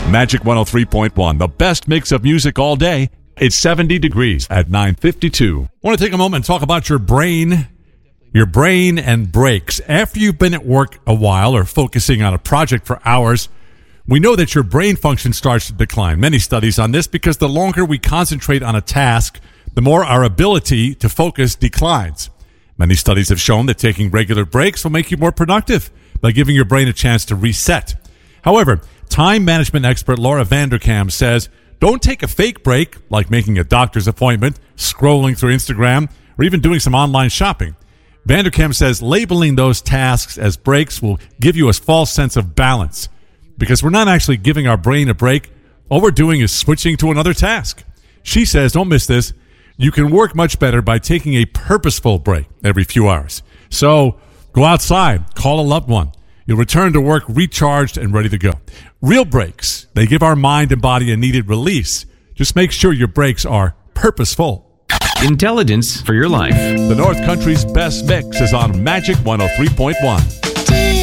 Magic 103.1, the best mix of music all day. It's 70 degrees at 9:52. I want to take a moment and talk about your brain and breaks. After you've been at work a while or focusing on a project for hours, we know that your brain function starts to decline. Many studies on this because the longer we concentrate on a task, the more our ability to focus declines. Many studies have shown that taking regular breaks will make you more productive by giving your brain a chance to reset. However, time management expert Laura Vanderkam says, don't take a fake break, like making a doctor's appointment, scrolling through Instagram, or even doing some online shopping. Vanderkam says labeling those tasks as breaks will give you a false sense of balance because we're not actually giving our brain a break. All we're doing is switching to another task. She says, don't miss this, you can work much better by taking a purposeful break every few hours. So go outside, call a loved one. You'll return to work recharged and ready to go. Real breaks, they give our mind and body a needed release. Just make sure your breaks are purposeful. Intelligence for your life. The North Country's best mix is on Magic 103.1.